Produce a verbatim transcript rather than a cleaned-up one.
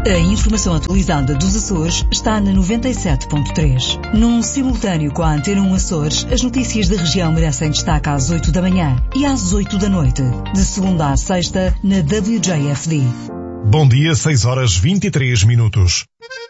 A informação atualizada dos Açores está na noventa e sete ponto três. Num simultâneo com a Antena um Açores, as notícias da região merecem destaque às oito da manhã e às oito da noite, de segunda à sexta, na W J F D. Bom dia, seis horas vinte e três minutos.